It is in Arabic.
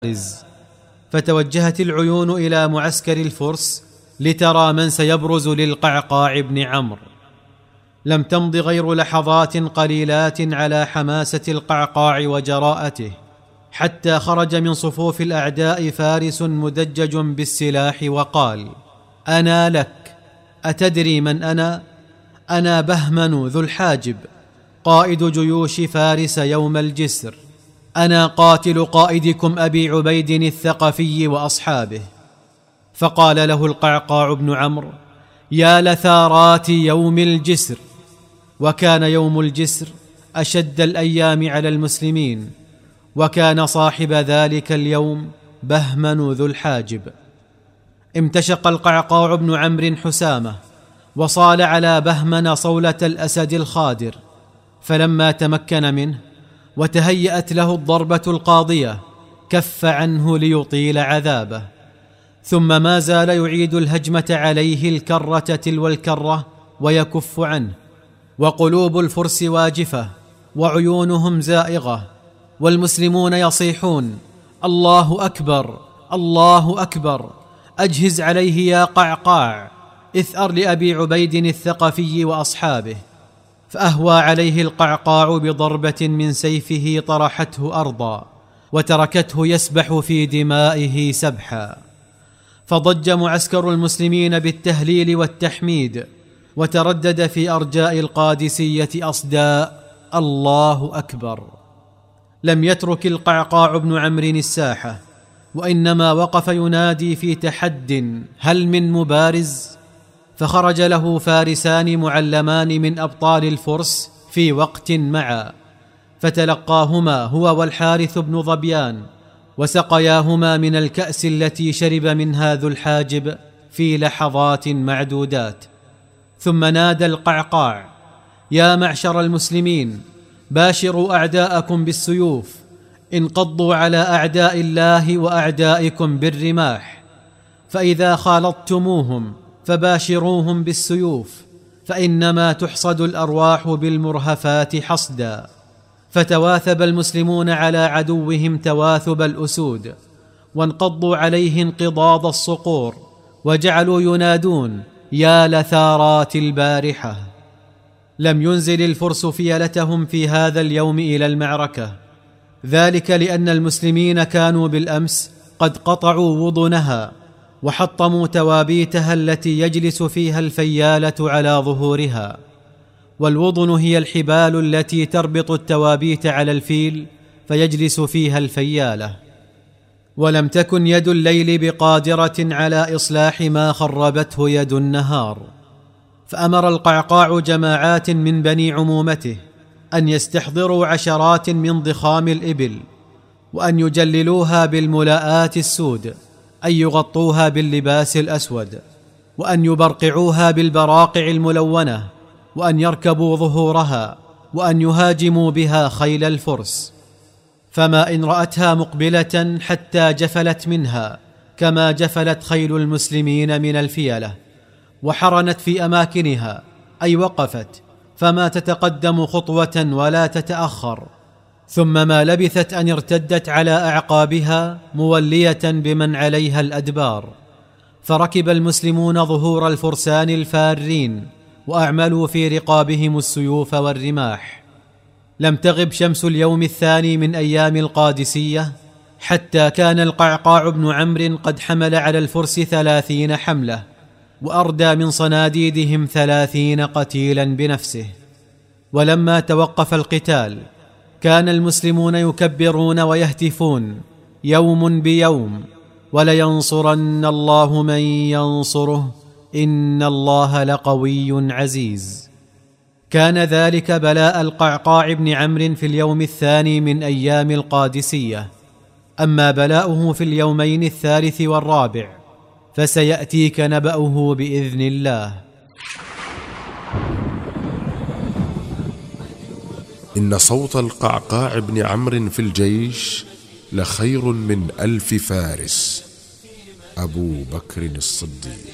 فتوجهت العيون إلى معسكر الفرس لترى من سيبرز للقعقاع بن عمرو. لم تمض غير لحظات قليلات على حماسة القعقاع وجراءته حتى خرج من صفوف الأعداء فارس مدجج بالسلاح وقال: أنا لك، أتدري من أنا؟ أنا بهمن ذو الحاجب، قائد جيوش فارس يوم الجسر، أنا قاتل قائدكم أبي عبيد الثقفي وأصحابه. فقال له القعقاع بن عمرو: يا لثارات يوم الجسر. وكان يوم الجسر أشد الأيام على المسلمين، وكان صاحب ذلك اليوم بهمن ذو الحاجب. امتشق القعقاع بن عمرو حسامه وصال على بهمن صولة الأسد الخادر، فلما تمكن منه وتهيأت له الضربة القاضية كف عنه ليطيل عذابه، ثم ما زال يعيد الهجمة عليه الكرة تلو الكرة ويكف عنه، وقلوب الفرس واجفة وعيونهم زائغة، والمسلمون يصيحون: الله أكبر، الله أكبر، أجهز عليه يا قعقاع، اثأر لأبي عبيد الثقفي وأصحابه. فأهوى عليه القعقاع بضربة من سيفه طرحته أرضا وتركته يسبح في دمائه سبحا. فضج معسكر المسلمين بالتهليل والتحميد، وتردد في أرجاء القادسية أصداء: الله أكبر. لم يترك القعقاع بن عمرو الساحة، وإنما وقف ينادي في تحد: هل من مبارز؟ فخرج له فارسان معلمان من أبطال الفرس في وقت معا، فتلقاهما هو والحارث بن ظبيان، وسقياهما من الكأس التي شرب منها ذو الحاجب في لحظات معدودات. ثم نادى القعقاع: يا معشر المسلمين، باشروا أعداءكم بالسيوف، انقضوا على أعداء الله وأعدائكم بالرماح، فإذا خالطتموهم فباشروهم بالسيوف، فإنما تحصد الأرواح بالمرهفات حصدا. فتواثب المسلمون على عدوهم تواثب الأسود، وانقضوا عليه انقضاض الصقور، وجعلوا ينادون: يا لثارات البارحة. لم ينزل الفرس فيلتهم في هذا اليوم إلى المعركة، ذلك لأن المسلمين كانوا بالأمس قد قطعوا وضنها وحطموا توابيتها التي يجلس فيها الفيالة على ظهورها. والوضن هي الحبال التي تربط التوابيت على الفيل فيجلس فيها الفيالة. ولم تكن يد الليل بقادرة على إصلاح ما خربته يد النهار، فأمر القعقاع جماعات من بني عمومته أن يستحضروا عشرات من ضخام الإبل، وأن يجللوها بالملاءات السود، أن يغطوها باللباس الأسود، وأن يبرقعوها بالبراقع الملونة، وأن يركبوا ظهورها، وأن يهاجموا بها خيل الفرس. فما إن رأتها مقبلة حتى جفلت منها كما جفلت خيل المسلمين من الفيلة، وحرنت في أماكنها، أي وقفت، فما تتقدم خطوة ولا تتأخر. ثم ما لبثت أن ارتدت على أعقابها مولية بمن عليها الأدبار. فركب المسلمون ظهور الفرسان الفارين، وأعملوا في رقابهم السيوف والرماح. لم تغب شمس اليوم الثاني من أيام القادسية حتى كان القعقاع بن عمرو قد حمل على الفرس 30 حملة، وأردى من صناديدهم 30 قتيلا بنفسه. ولما توقف القتال كان المسلمون يكبرون ويهتفون: يوم بيوم، ولينصرن الله من ينصره، إن الله لقوي عزيز. كان ذلك بلاء القعقاع بن عمرو في اليوم الثاني من أيام القادسية. أما بلاؤه في اليومين الثالث والرابع فسيأتيك نبأه بإذن الله. إن صوت القعقاع بن عمرو في الجيش لخير من 1000 فارس. أبو بكر الصديق.